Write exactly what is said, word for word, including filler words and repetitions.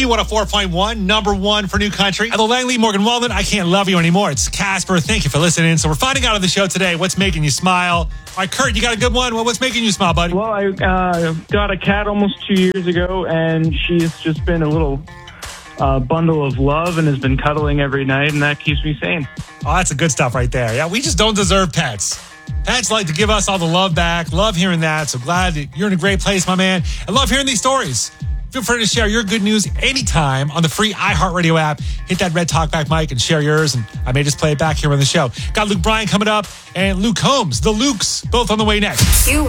Q one oh four point one, number one for New Country. Hello, Langley, Morgan Walden. I can't love you anymore. It's Casper. Thank you for listening. So we're finding out on the show today what's making you smile. All right, Kurt, you got a good one. Well, what's making you smile, buddy? Well, I uh, got a cat almost two years ago, and she's just been a little uh, bundle of love and has been cuddling every night, and that keeps me sane. Oh, that's the good stuff right there. Yeah, we just don't deserve pets. Pets like to give us all the love back. Love hearing that. So glad that you're in a great place, my man. I love hearing these stories. Feel free to share your good news anytime on the free iHeartRadio app. Hit that red talkback mic and share yours, and I may just play it back here on the show. Got Luke Bryan coming up and Luke Combs, the Lukes, both on the way next. Q